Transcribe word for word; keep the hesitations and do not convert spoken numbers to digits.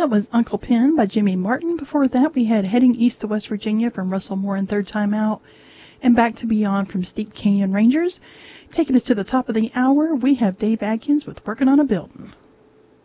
That was Uncle Pen by Jimmy Martin. Before that, we had Heading East to West Virginia from Russell Moore and Third Time Out, and Back to Beyond from Steep Canyon Rangers. Taking us to the top of the hour, we have Dave Adkins with Working on a Building.